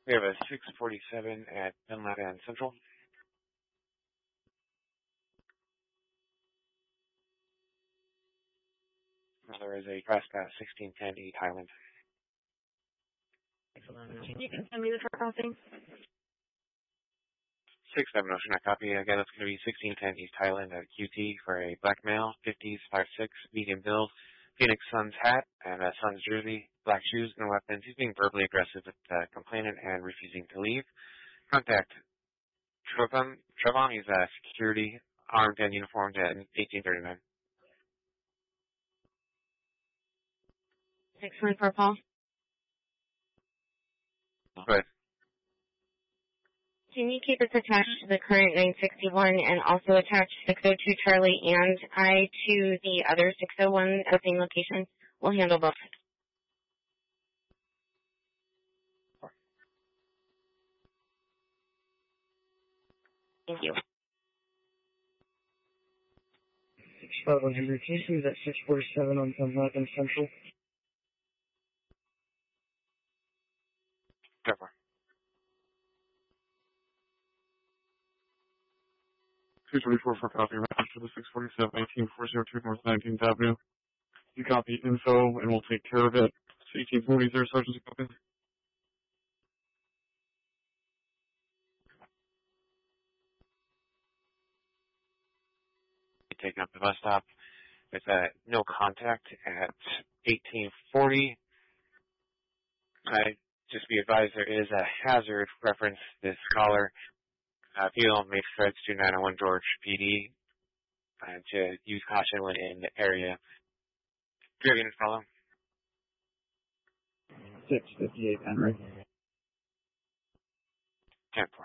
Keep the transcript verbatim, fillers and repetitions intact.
We have a six forty-seven at Dunlap and Central. There is a trespass sixteen ten East Highland. Can you send me the truck crossing? six seven Ocean, I copy. Again, it's going to be sixteen ten East Highland at Q T for a black male, fifties, five six, medium build, Phoenix Suns hat, and a Suns jersey, black shoes, and weapons. He's being verbally aggressive with the complainant and refusing to leave. Contact Trevon. Trevon, he's a security, armed and uniformed at eighteen thirty-nine. six one four, Paul. Go ahead. Can you keep us attached to the current nine sixty-one and also attach six oh two Charlie and I to the other six oh one at the same location? We'll handle both. Thank you. six five one Henry Casey, that's six forty-seven on Dunlap and Central. Go for it. two twenty-four for copy, right to the six forty-seven, eighteen four oh two North nineteenth Avenue. You copy info, and we'll take care of it. It's eighteen forty there, Sergeant. Copy. Taking up the bus stop. It's a no contact at eighteen forty. I just be advised there is a hazard reference this caller. Uh, if you don't make threats to nine oh one George P D uh, to use caution when in the area. Do you have any follow? six fifty-eight Henry. ten four.